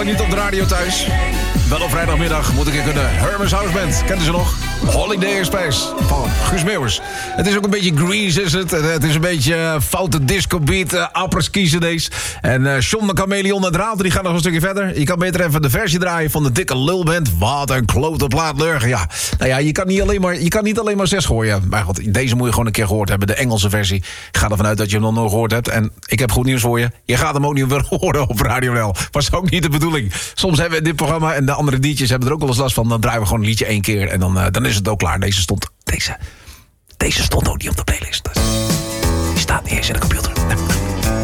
Niet op de radio thuis. Wel op vrijdagmiddag moet ik in kunnen. Hermes House Band, kent u ze nog? Holiday Airspace van Guus Meeuwers. Het is ook een beetje Grease, is het. Het is een beetje foute disco beat, apres-ski cd's. En John de Chameleon en Draalte, die gaan nog een stukje verder. Je kan beter even de versie draaien van de dikke lulband. Wat een klote plaat lurgen. Ja, nou ja, je kan niet alleen maar 6 gooien. Maar goed, deze moet je gewoon een keer gehoord hebben. De Engelse versie. Ik ga ervan uit dat je hem nog nooit gehoord hebt. En ik heb goed nieuws voor je. Je gaat hem ook niet weer horen op Radio NL. Was ook niet de bedoeling. Soms hebben we dit programma en de andere DJ's hebben er ook wel eens last van. Dan draaien we gewoon een liedje 1 keer en dan is het ook klaar. Deze stond ook niet op de playlist. Die staat niet eens in de computer.